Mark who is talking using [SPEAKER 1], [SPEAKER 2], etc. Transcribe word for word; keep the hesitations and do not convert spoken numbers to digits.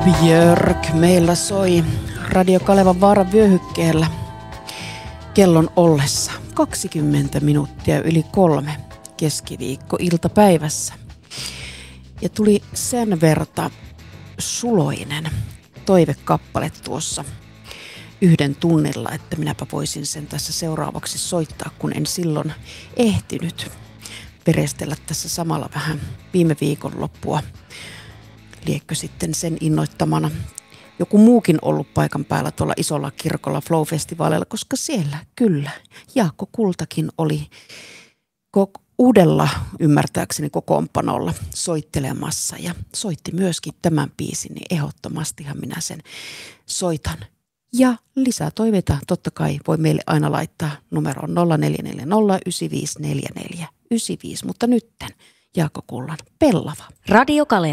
[SPEAKER 1] Björk meillä soi Radio Kalevan vaaran vyöhykkeellä kellon ollessa kaksikymmentä minuuttia yli kolme keskiviikko iltapäivässä. Ja tuli sen verta suloinen toivekappale tuossa yhden tunnilla, että minäpä voisin sen tässä seuraavaksi soittaa, kun en silloin ehtinyt perestellä tässä samalla vähän viime viikonloppua. Liekkö sitten sen innoittamana joku muukin ollut paikan päällä tuolla isolla kirkolla Flow-festivaaleilla, koska siellä kyllä Jaakko Kultakin oli uudella ymmärtääkseni kokoonpanolla soittelemassa ja soitti myöskin tämän biisin, niin ehdottomastihan minä sen soitan. Ja lisää toiveita totta kai voi meille aina laittaa numeroon nolla neljä neljä nolla yhdeksän viisi neljä neljä yhdeksän viisi, mutta nytten Jaakko Kullan Pellava.
[SPEAKER 2] Radio Kaleva.